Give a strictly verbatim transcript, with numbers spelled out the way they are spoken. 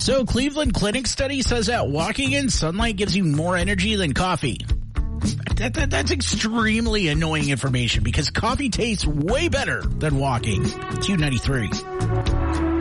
So, Cleveland Clinic study says that walking in sunlight gives you more energy than coffee. That, that, that's extremely annoying information because coffee tastes way better than walking. Q ninety-three.